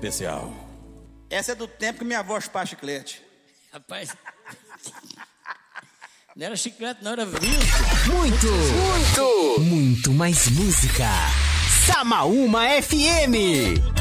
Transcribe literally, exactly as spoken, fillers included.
especial. Essa é do tempo que minha avó chupava chiclete. Rapaz, não era chiclete, não, era Wilson. Muito, muito, muito mais música. Samaúma F M.